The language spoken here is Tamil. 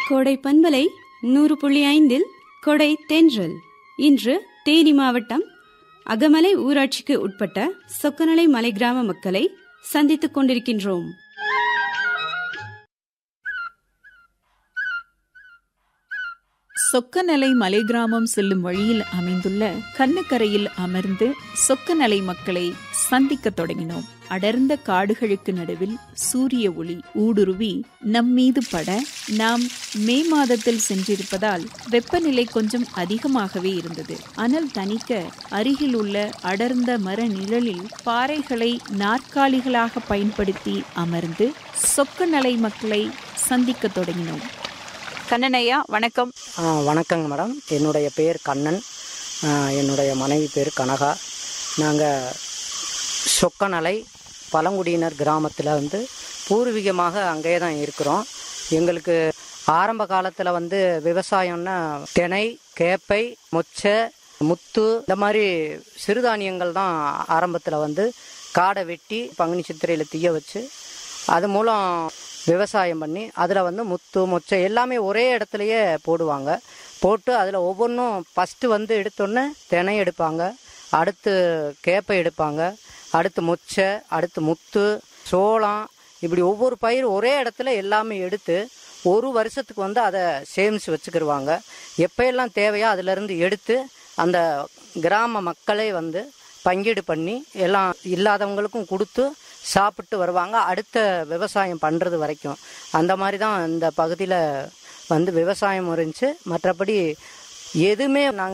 கோடை பண்பலை 100.5 கொடை தென்றல். இன்று தேனி மாவட்டம் அகமலை ஊராட்சிக்கு உட்பட்ட சொக்கநலை மலை கிராம மக்களை சந்தித்துக் கொண்டிருக்கின்றோம். சொக்கநலை மலை கிராமம் செல்லும் வழியில் அமைந்துள்ள கண்ணுக்கரையில் அமர்ந்து சொக்கநலை மக்களை சந்திக்க தொடங்கினோம். அடர்ந்த காடுகளுக்கு நடுவில் சூரிய ஒளி ஊடுருவி நம்மீது பட, நாம் மே மாதத்தில் சென்றிருப்பதால் வெப்பநிலை கொஞ்சம் அதிகமாகவே இருந்தது. அனல் தணிக்க அருகில் உள்ள அடர்ந்த மர நிழலில் பாறைகளை நாற்காலிகளாக பயன்படுத்தி அமர்ந்து சொக்கநலை மக்களை சந்திக்க தொடங்கினோம். கண்ணனையா, வணக்கம். வணக்கங்க மேடம். என்னுடைய பேர் கண்ணன், என்னுடைய மனைவி பேர் கனகா. நாங்கள் சொக்கநலை பழங்குடியினர் கிராமத்தில் பூர்வீகமாக அங்கேயே தான் இருக்கிறோம். எங்களுக்கு ஆரம்ப காலத்தில் விவசாயம்னா தினை, கேப்பை, மொச்சை, முத்து இந்த மாதிரி சிறுதானியங்கள் தான் ஆரம்பத்தில் காடை வெட்டி பங்குனி சித்திரையில் தீய வச்சு அது மூலம் விவசாயம் பண்ணி அதில் முத்து, மொச்சை எல்லாமே ஒரே இடத்துலையே போடுவாங்க. போட்டு அதில் ஒவ்வொன்றும் ஃபஸ்ட்டு எடுத்தோன்னே தினை எடுப்பாங்க, அடுத்து கேப்பை எடுப்பாங்க, அடுத்து மொச்சை, அடுத்து முத்து, சோளம், இப்படி ஒவ்வொரு பயிர் ஒரே இடத்துல எல்லாமே எடுத்து ஒரு வருஷத்துக்கு அதை சேமித்து வச்சுக்கிடுவாங்க. எப்போயெல்லாம் தேவையோ அதிலேருந்து எடுத்து அந்த கிராம மக்களே பங்கீடு பண்ணி எல்லாம் இல்லாதவங்களுக்கும் கொடுத்து சாப்பிட்டு வருவாங்க, அடுத்த விவசாயம் பண்ணுறது வரைக்கும். அந்த மாதிரி தான் இந்த பகுதியில் விவசாயம் இருந்துச்சு. மற்றபடி எதுவுமே நாங்கள்